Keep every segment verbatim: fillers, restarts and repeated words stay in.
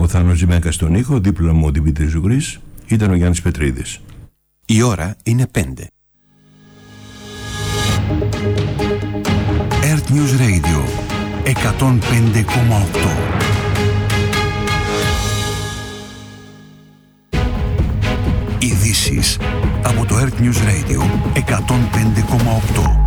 ο Θάνος Τζιμέκας στον ήχο, δίπλα μου ο Δημήτρης Ζουγρής, ήταν ο Γιάννης Πετρίδης. Η ώρα είναι πέντε. Earth News Radio εκατόν πέντε κόμμα οκτώ. Ειδήσεις από το Earth News Radio εκατόν πέντε κόμμα οκτώ.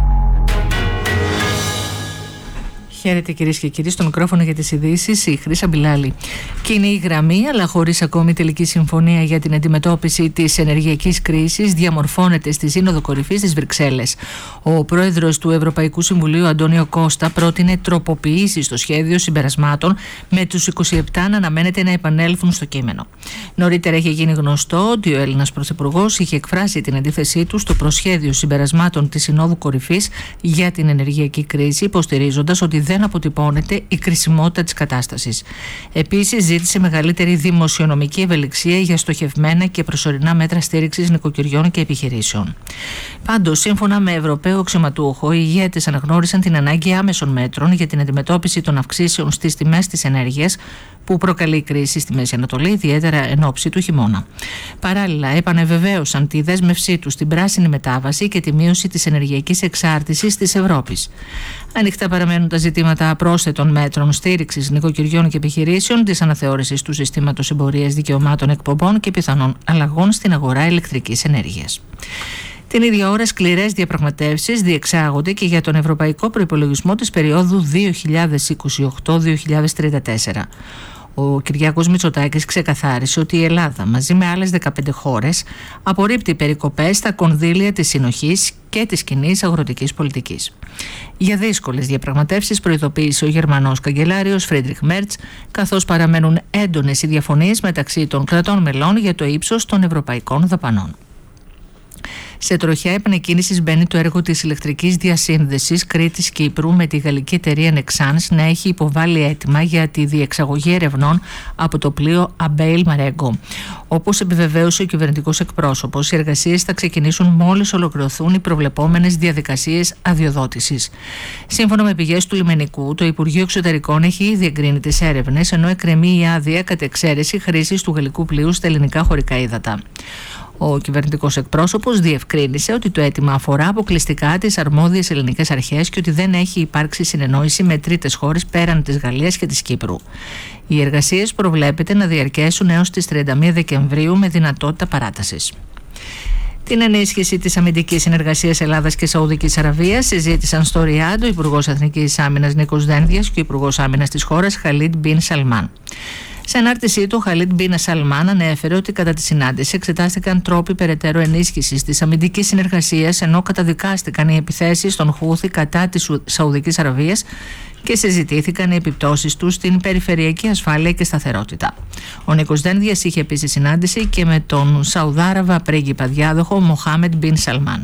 Χαίρετε κυρίες και κύριοι, στο μικρόφωνο για τις ειδήσεις η Χρύσα Μπιλάλη. Και είναι η γραμμή, αλλά χωρίς ακόμη τελική συμφωνία για την αντιμετώπιση της ενεργειακής κρίσης, διαμορφώνεται στη Σύνοδο Κορυφής στις Βρυξέλλες. Ο πρόεδρος του Ευρωπαϊκού Συμβουλίου, Αντώνιο Κώστα, πρότεινε τροποποιήσεις στο σχέδιο συμπερασμάτων, με τους είκοσι επτά να αναμένεται να επανέλθουν στο κείμενο. Νωρίτερα είχε γίνει γνωστό ότι ο Έλληνας Πρωθυπουργός είχε εκφράσει την αντίθεσή του στο προσχέδιο συμπερασμάτων της Συνόδου Κορυφής για την ενεργειακή κρίση, υποστηρίζοντας ότι δεν αποτυπώνεται η κρισιμότητα της κατάστασης. Επίσης, ζήτησε μεγαλύτερη δημοσιονομική ευελιξία για στοχευμένα και προσωρινά μέτρα στήριξης νοικοκυριών και επιχειρήσεων. Πάντως, σύμφωνα με Ευρωπαίο αξιωματούχο, οι ηγέτες αναγνώρισαν την ανάγκη άμεσων μέτρων για την αντιμετώπιση των αυξήσεων στις τιμές της ενέργειας που προκαλεί η κρίση στη Μέση Ανατολή, ιδιαίτερα εν ώψη του χειμώνα. Παράλληλα, επανεβεβαίωσαν τη δέσμευσή τους στην πράσινη μετάβαση και τη μείωση της ενεργειακής εξάρτησης της Ευρώπης. Ανοιχτά παραμένουν τα ζητήματα πρόσθετων μέτρων στήριξης νοικοκυριών και επιχειρήσεων, της αναθεώρησης του συστήματος εμπορίας δικαιωμάτων εκπομπών και πιθανών αλλαγών στην αγορά ηλεκτρικής ενέργειας. Την ίδια ώρα, σκληρές διαπραγματεύσεις διεξάγονται και για τον ευρωπαϊκό προϋπολογισμό της περίοδου δύο χιλιάδες είκοσι οκτώ με δύο χιλιάδες τριάντα τέσσερα. Ο Κυριάκος Μητσοτάκης ξεκαθάρισε ότι η Ελλάδα, μαζί με άλλες δεκαπέντε χώρες, απορρίπτει περικοπές στα κονδύλια της συνοχής και της κοινής αγροτικής πολιτικής. Για δύσκολες διαπραγματεύσεις προειδοποίησε ο Γερμανός καγκελάριος Φρίντριχ Μέρτς, καθώς παραμένουν έντονες οι διαφωνίες μεταξύ των κρατών μελών για το ύψος των ευρωπαϊκών δαπανών. Σε τροχιά επανεκκίνησης μπαίνει το έργο της ηλεκτρικής διασύνδεσης Κρήτης-Κύπρου, με τη γαλλική εταιρεία Nexans να έχει υποβάλει αίτημα για τη διεξαγωγή ερευνών από το πλοίο Αμπέιλ Μαρέγκο. Όπως επιβεβαίωσε ο κυβερνητικός εκπρόσωπος, οι εργασίες θα ξεκινήσουν μόλις ολοκληρωθούν οι προβλεπόμενες διαδικασίες αδειοδότησης. Σύμφωνα με πηγές του λιμενικού, το Υπουργείο Εξωτερικών έχει ήδη εγκρίνει τις έρευνες, ενώ εκκρεμεί η άδεια κατ' εξαίρεση χρήσης του γαλλικού πλοίου στα ελληνικά χωρικά ύδατα. Ο κυβερνητικός εκπρόσωπος διευκρίνησε ότι το αίτημα αφορά αποκλειστικά τις αρμόδιες ελληνικές αρχές και ότι δεν έχει υπάρξει συνεννόηση με τρίτες χώρες πέραν της Γαλλίας και της Κύπρου. Οι εργασίες προβλέπεται να διαρκέσουν έως τις τριάντα μία Δεκεμβρίου με δυνατότητα παράτασης. Την ενίσχυση της αμυντικής συνεργασίας Ελλάδας και Σαουδικής Αραβίας συζήτησαν στο Ριάντ ο Υπουργός Εθνικής Άμυνας Νίκος Δένδιας και ο Υπουργός Άμυνας της χώρας Χαλίντ Μπιν Σαλμάν. Σε ανάρτησή του, ο Χαλίντ Μπιν Σαλμάν ανέφερε ότι κατά τη συνάντηση εξετάστηκαν τρόποι περαιτέρω ενίσχυσης της αμυντικής συνεργασίας, ενώ καταδικάστηκαν οι επιθέσεις των Χούθη κατά της Σαουδικής Αραβίας και συζητήθηκαν οι επιπτώσεις τους στην περιφερειακή ασφάλεια και σταθερότητα. Ο Νίκος Δένδιας είχε επίσης συνάντηση και με τον Σαουδάραβα πρίγκιπα διάδοχο Μοχάμεντ Μπιν Σαλμάν.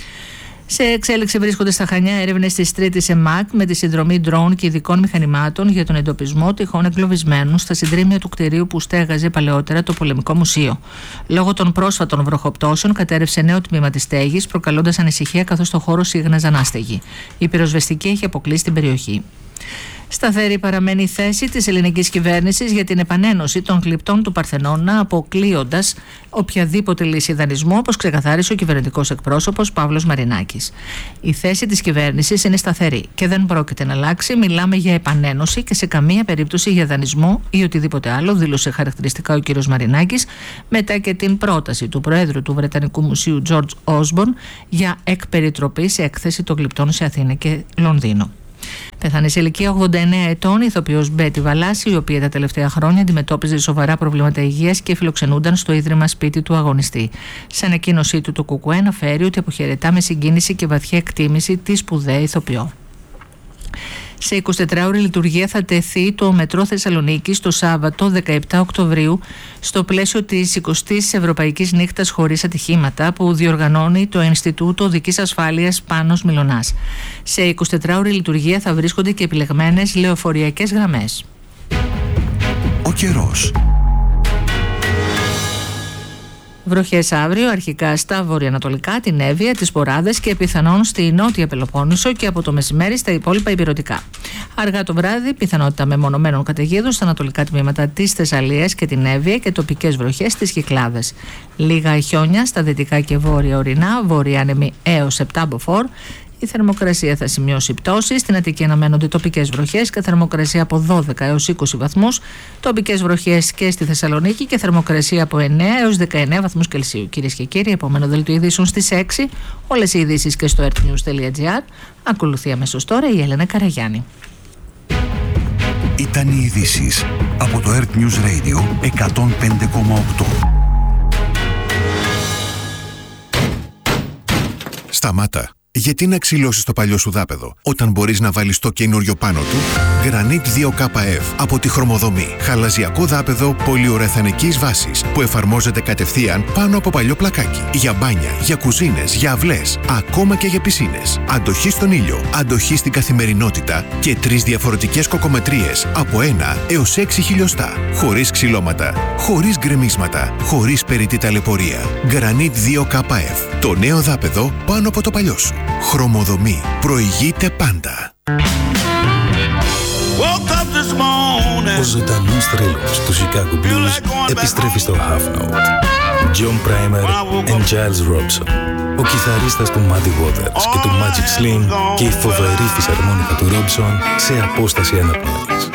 Σε εξέλιξη βρίσκονται στα Χανιά έρευνες της τρίτης ΕΜΑΚ με τη συνδρομή ντρόουν και ειδικών μηχανημάτων για τον εντοπισμό τυχών εγκλωβισμένων στα συντρίμμια του κτηρίου που στέγαζε παλαιότερα το Πολεμικό Μουσείο. Λόγω των πρόσφατων βροχοπτώσεων, κατέρευσε νέο τμήμα της στέγης, προκαλώντας ανησυχία καθώς το χώρο σύγναζαν άστεγοι. Η πυροσβεστική έχει αποκλείσει την περιοχή. Σταθερή παραμένει η θέση της ελληνικής κυβέρνησης για την επανένωση των γλυπτών του Παρθενώνα, αποκλείοντας οποιαδήποτε λύση δανεισμού, όπως ξεκαθάρισε ο κυβερνητικός εκπρόσωπος Παύλος Μαρινάκης. Η θέση της κυβέρνησης είναι σταθερή και δεν πρόκειται να αλλάξει. Μιλάμε για επανένωση και σε καμία περίπτωση για δανεισμό ή οτιδήποτε άλλο, δήλωσε χαρακτηριστικά ο κ. Μαρινάκης μετά και την πρόταση του Προέδρου του Βρετανικού Μουσείου George Osborne για εκπεριτροπή σε έκθεση των γλυπτών σε Αθήνα και Λονδίνο. Πέθανε σε ηλικία ογδόντα εννέα ετών η ηθοποιός Μπέτη Βαλάση, η οποία τα τελευταία χρόνια αντιμετώπιζε σοβαρά προβλήματα υγείας και φιλοξενούνταν στο ίδρυμα σπίτι του αγωνιστή. Σε ανακοίνωσή του, το ΚΚΕ αναφέρει ότι αποχαιρετά με συγκίνηση και βαθιά εκτίμηση τη σπουδαία ηθοποιό. Σε εικοσιτετράωρη λειτουργία θα τεθεί το μετρό Θεσσαλονίκης το Σάββατο δεκαεπτά Οκτωβρίου στο πλαίσιο της εικοστής Ευρωπαϊκής Νύχτας Χωρίς Ατυχήματα που διοργανώνει το Ινστιτούτο Οδικής Ασφάλειας Πάνος Μιλωνάς. Σε εικοσιτετράωρη λειτουργία θα βρίσκονται και επιλεγμένες λεωφορειακές γραμμές. Ο καιρός. Βροχές αύριο, αρχικά στα βορειοανατολικά, την Εύβοια, τις Ποράδες και πιθανόν στη νότια Πελοπόννησο και από το μεσημέρι στα υπόλοιπα ηπειρωτικά. Αργά το βράδυ, πιθανότητα μεμονωμένων καταιγίδων στα ανατολικά τμήματα της Θεσσαλίας και την Εύβοια και τοπικές βροχές στις Κυκλάδες. Λίγα χιόνια στα δυτικά και βόρεια ορεινά, βόρεια άνεμη έως επτά μποφόρ. Η θερμοκρασία θα σημειώσει πτώση. Στην Αττική αναμένονται τοπικές βροχές και θερμοκρασία από δώδεκα έως είκοσι βαθμούς. Τοπικές βροχές και στη Θεσσαλονίκη και θερμοκρασία από εννέα έως δεκαεννέα βαθμούς Κελσίου. Κυρίες και κύριοι, επόμενο δελτίο ειδήσεων στις έξι. Όλες οι ειδήσεις και στο earthnews τελεία gr. Ακολουθεί αμέσως τώρα η Έλενα Καραγιάννη. Ήταν οι ειδήσεις από το Earth News Radio εκατόν πέντε κόμμα οκτώ. Σταμάτα. Γιατί να ξυλώσεις το παλιό σου δάπεδο όταν μπορείς να βάλεις το καινούριο πάνω του? Granit δύο κέι εφ από τη Χρωμοδομή. Χαλαζιακό δάπεδο πολυουρεθανικής βάσης που εφαρμόζεται κατευθείαν πάνω από παλιό πλακάκι. Για μπάνια, για κουζίνες, για αυλές, ακόμα και για πισίνες. Αντοχή στον ήλιο, αντοχή στην καθημερινότητα και τρεις διαφορετικές κοκομετρίες από ένα έως έξι χιλιοστά. Χωρίς ξυλώματα, χωρίς γκρεμίσματα, χωρίς περιττή ταλαιπωρία. Granit δύο κέι εφ. Το νέο δάπεδο πάνω από το παλιό σου. Χρωμοδομή. Προηγείται πάντα. Ο ζωντανός θρύλος του Chicago Blues επιστρέφει στο Half Note. John Primer and Giles Robson. Ο κιθαρίστας του Muddy Waters και του Magic Slim και η φοβερή φυσαρμόνικα του Robson σε απόσταση αναπνοής.